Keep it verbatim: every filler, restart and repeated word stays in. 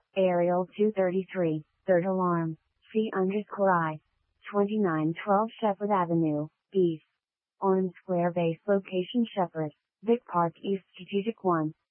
Ariel two thirty-three, third alarm, C underscore I. twenty-nine twelve Shepherd Avenue, East. Orange Square Base Location Shepherd, Vic Park East Strategic one.